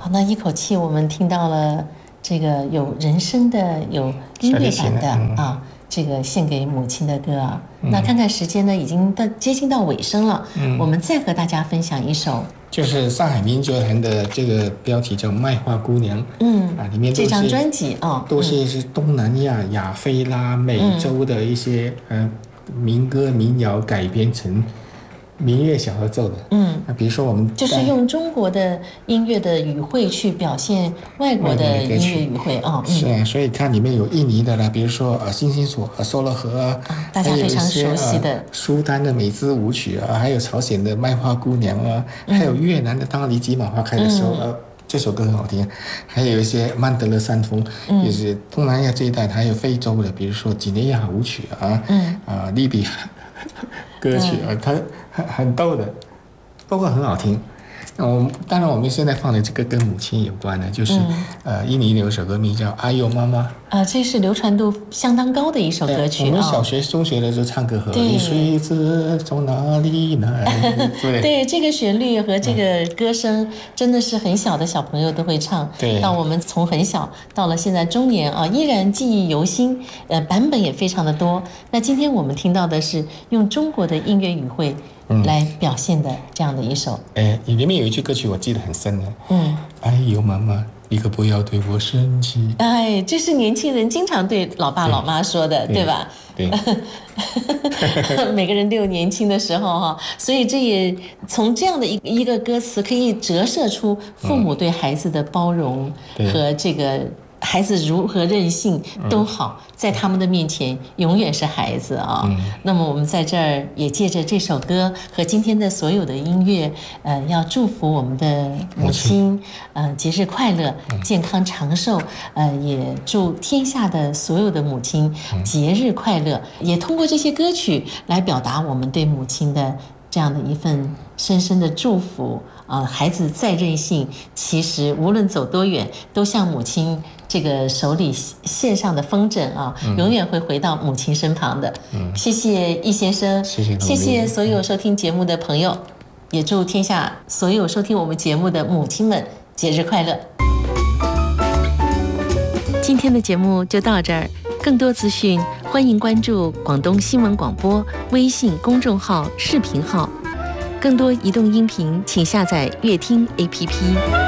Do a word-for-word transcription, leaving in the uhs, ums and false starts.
好，那一口气我们听到了这个有人声的、有音乐版的、嗯、啊，这个献给母亲的歌啊。嗯、那看看时间呢，已经到接近到尾声了，嗯、我们再和大家分享一首。就是上海民乐团的这个标题叫《卖花姑娘》，嗯啊，里面都是这张专辑啊、哦，都是是东南亚、亚非拉、美洲的一些、嗯、呃民歌民谣改编成民乐小合奏的，嗯，那比如说我们就是用中国的音乐的语汇去表现外国的音乐语汇啊、哦，是啊，所以它里面有印尼的啦，比如说呃星星所、梭罗河啊，大家非常熟悉的、呃、苏丹的美姿舞曲啊，还有朝鲜的卖花姑娘啊，嗯、还有越南的当离吉马花开的时候，嗯、呃，这首歌很好听，还有一些曼德勒山峰，嗯、就是东南亚这一带，还有非洲的，比如说几内亚舞曲啊，嗯啊、呃，利比亚歌曲啊，它很很逗的，不过很好听。那我当然我们现在放的这个跟母亲有关的，就是、嗯、呃印尼有一首歌名叫《阿佑妈妈》啊，这是流传度相当高的一首歌曲。我们小学、中学的时候唱歌和你水子从哪里来？对对，这个旋律和这个歌声真的是很小的小朋友都会唱。对，到我们从很小到了现在中年啊，依然记忆犹新，呃，版本也非常的多。那今天我们听到的是用中国的音乐语汇来表现的这样的一首。哎、嗯，里面有一句歌曲我记得很深的，嗯，哎呦妈妈，你可不要对我生气。哎，这是年轻人经常对老爸老妈说的， 对, 对吧？对。每个人都有年轻的时候哈，所以这也从这样的一一个歌词可以折射出父母对孩子的包容和这个孩子如何任性都好，在他们的面前永远是孩子啊、嗯。那么我们在这儿也借着这首歌和今天的所有的音乐，呃，要祝福我们的母亲，呃，节日快乐，健康长寿，呃，也祝天下的所有的母亲节日快乐。也通过这些歌曲来表达我们对母亲的这样的一份深深的祝福啊、呃！孩子再任性，其实无论走多远，都像母亲这个手里线上的风筝啊，嗯、永远会回到母亲身旁的。嗯，谢谢易先生，谢谢谢谢所有收听节目的朋友，也祝天下所有收听我们节目的母亲们节日快乐。今天的节目就到这儿，更多资讯欢迎关注广东新闻广播微信公众号、视频号。更多移动音频，请下载乐听 A P P。